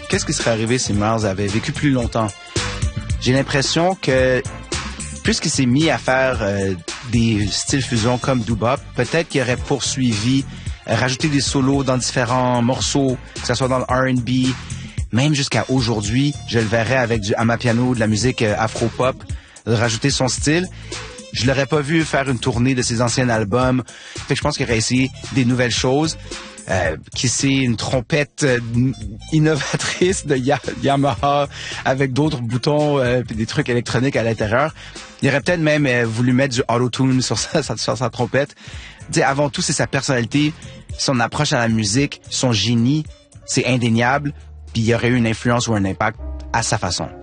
qu'est-ce qui serait arrivé si Miles avait vécu plus longtemps? J'ai l'impression que puisqu'il s'est mis à faire des styles fusion comme doo-bop, peut-être qu'il aurait poursuivi, rajouté des solos dans différents morceaux, que ce soit dans le R&B, même jusqu'à aujourd'hui, je le verrais avec du amapiano, de la musique afro-pop, rajouter son style. Je l'aurais pas vu faire une tournée de ses anciens albums. Fait que je pense qu'il aurait essayé des nouvelles choses. Qui c'est une trompette innovatrice de Yamaha avec d'autres boutons puis des trucs électroniques à l'intérieur. Il aurait peut-être même voulu mettre du auto-tune sur sa trompette. T'sais, avant tout, c'est sa personnalité, son approche à la musique, son génie, c'est indéniable. Puis il y aurait eu une influence ou un impact à sa façon.